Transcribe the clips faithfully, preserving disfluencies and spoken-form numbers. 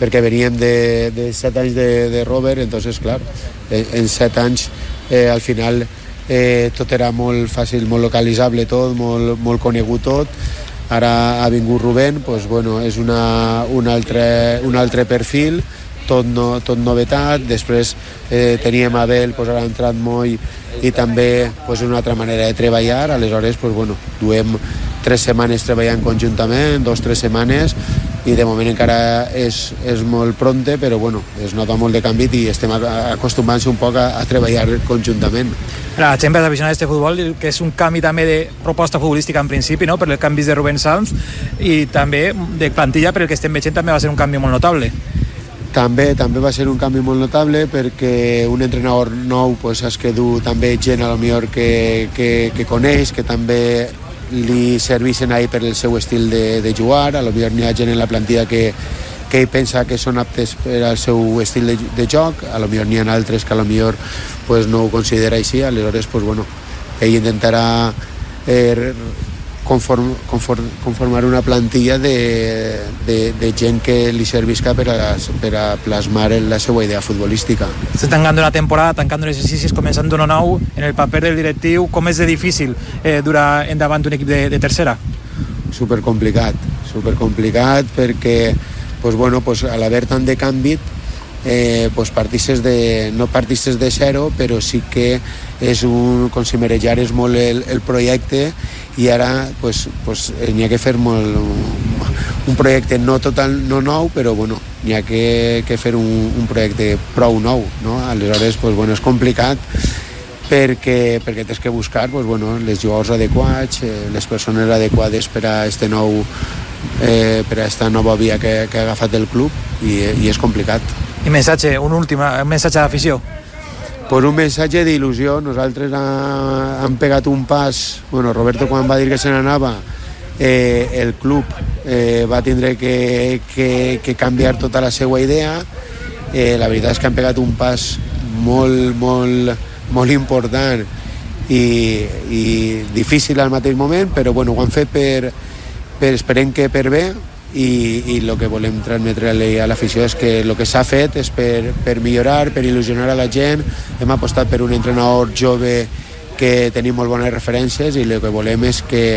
perquè veníem de, de set anys de, de Robert, entonces, clar, en, en set anys eh, al final eh, tot era molt fàcil, molt localitzable tot, molt, molt conegut tot. Ara ha vingut Rubén, pues, bueno, és una, un, altre, un altre perfil, tot, no, tot novetat. Després eh, teníem Abel, pues, ara ha entrat Moll, i també pues, una altra manera de treballar. Aleshores, pues, bueno, duem tres setmanes treballant conjuntament, dos, tres setmanes, i de moment encara és, és molt pronte, però bueno, es nota molt de canvi i estem acostumant-se un poc a, a treballar conjuntament. La gent és aficionada a este futbol, que és un canvi també de proposta futbolística en principi, no? Per els canvis de Rubén Sanz, i també de plantilla, per el que estem veient també va ser un canvi molt notable. També, també va ser un canvi molt notable perquè un entrenador nou pues, has que du també gent a lo millor que, que, que coneix, que també li serveixen ahí per el seu estil de, de jugar. A lo millor n'hi ha gent en la plantilla que, que ell pensa que són aptes per al seu estil de, de joc, a lo millor n'hi ha altres que a lo millor pues, no ho considera així. Aleshores pues, bueno, ell intentarà eh, conform, conform, conformar una plantilla de, de, de gent que li servisca per a, per a plasmar la seva idea futbolística. Està tancant una temporada, tancant uns exercicis, començant d'una nou en el paper del directiu. Com és de difícil eh, durar endavant un equip de, de tercera? Supercomplicat, supercomplicat perquè pues, bueno, pues, a l'haver tant de canvi eh, pues, partisses de, no partisses de zero, però sí que és un, com si marejares molt el, el projecte, i ara pues, pues, n'hi ha que fer molt, un projecte no total, no nou, però bueno, n'hi ha que, que fer un, un projecte prou nou, no? Aleshores pues, bueno, és complicat perquè, perquè tens que buscar pues, bueno, les jugadors adequats, eh, les persones adequades per a este nou eh, per a esta nova via que, que ha agafat el club, i, i és complicat. I missatge, un últim, un missatge d'afició? Pues un missatge d'il·lusió. Nosaltres ha, hem pegat un pas, bueno, Roberto quan va dir que se n'anava, eh, el club eh, va tindre que, que, que canviar tota la seva idea. Eh, la veritat és que han pegat un pas molt, molt, molt important i, i difícil al mateix moment, però bueno, ho han fet per, per esperem que per bé, i, i el que volem transmetre a l'afició és que el que s'ha fet és per, per millorar, per il·lusionar a la gent. Hem apostat per un entrenador jove que tenim molt bones referències, i el que volem és que,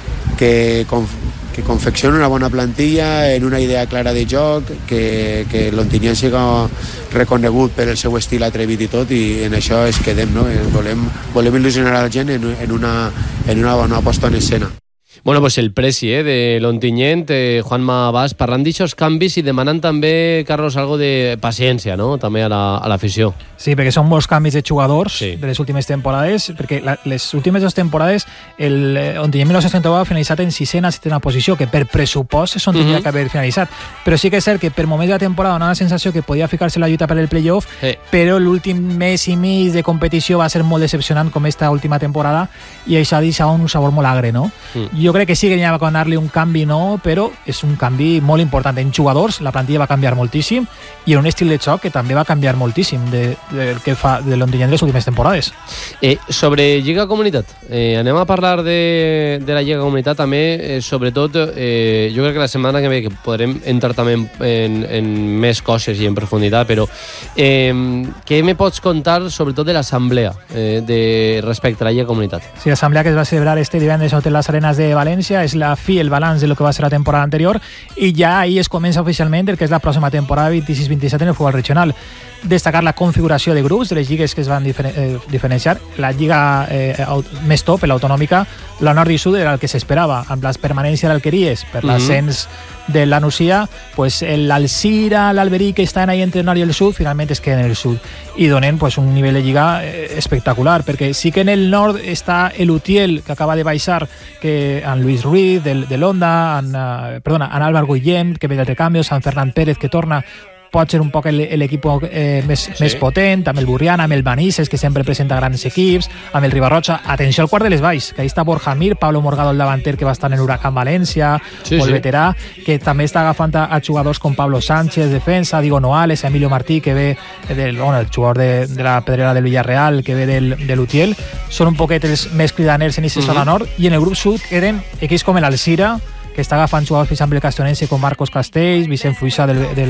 que, que confeccioni una bona plantilla en una idea clara de joc, que, que l'Ontinyent siga reconegut per el seu estil atrevit i tot, i en això es quedem, no? Volem, volem il·lusionar a la gent en, en, una, en una bona posta en escena. Bueno, pues el presi eh, de l'Ontinyent, eh, Juanma Bas, parlant d'aixòs canvis i demanant també, Carlos, algo de paciència, no?, també a l'afició. La, sí, perquè són molts canvis de jugadors sí. de les últimes temporades, perquè la, les últimes dues temporades el Ontinyent mil nou-cents trenta-u ha finalitzat en sisena, setena posició, que per pressupost és on tenia uh-huh. que haver finalitzat. Però sí que és cert que per moments de la temporada donava la sensació que podia ficar-se la lluita per el playoff, sí. però l'últim mes i mig de competició va ser molt decepcionant com esta última temporada, i això ha deixat un sabor molt agre, no? Mm. Jo crec que sí que n'hi ha que donar-li un canvi, no, però és un canvi molt important en jugadors. La plantilla va canviar moltíssim, i en un estil de joc que també va canviar moltíssim del de, de que fa de l'Ontinyent les últimes temporades. Eh, sobre Lliga Comunitat, eh, anem a parlar de, de la Lliga Comunitat també, eh, sobretot eh, jo crec que la setmana que ve que podrem entrar també en, en més coses i en profunditat, però eh, què me pots contar sobretot de l'assemblea eh, de, respecte a la Lliga Comunitat? Sí, l'assemblea que es va celebrar este divendres a les Arenas de València és la fi, el balanç de lo que va ser la temporada anterior, i ja ahí es comença oficialment el que és la pròxima temporada vint-i-sis vint-i-set en el futbol regional. Destacar la configuració de grups de les lligues que es van diferen eh, diferenciar. La lliga eh, més top, l'autonòmica, la nord i sud era el que s'esperava, amb la permanència d'Alqueries per l'ascens mm-hmm. de la Nucia, pues l'Alcira, l'Alberí, que estan ahí entre el nord i el sud, finalment es queden en el sud, i donen pues, un nivell de lliga eh, espectacular, perquè sí que en el nord està el Utiel, que acaba de baixar, que en Luis Ruiz, de, de l'Onda, en, uh, perdona, en Álvaro Guillem, que ve del recambio, Sant Fernand Pérez, que torna, pot ser un poc l'equip eh, més, sí. més potent, amb el Burriana, amb el Manises, que sempre presenta grans equips, amb el Ribarroja. Atenció al quart de les valls, que ahí està Borja Mir, Pablo Morgado, el davanter, que va estar en l'Huracán València, sí, molt sí. veterà, que també està agafant a, a jugadors com Pablo Sánchez, defensa, Diego Noales, Emilio Martí, que ve del, bueno, el jugador de, de la Pedrera del Villarreal, que ve del, de l'Utiel. Són un poquet els més cridaners en aquesta uh-huh. zona nord, i en el grup sud queden equips com l'Alcira, que està agafant jugadors, per exemple, el Castonense, com Marcos Castells, Vicent Fuixa del, del